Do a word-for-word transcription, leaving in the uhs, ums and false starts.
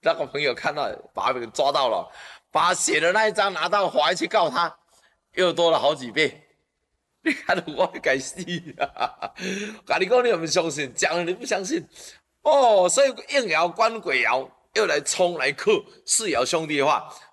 那个朋友看到把他给抓到了，把写的那一张拿到法院去告他，又多了好几倍。你看我该死啊！跟你讲，你有没有相信？讲了你不相信哦，所以应爻关鬼爻又来冲来克四爻兄弟的话，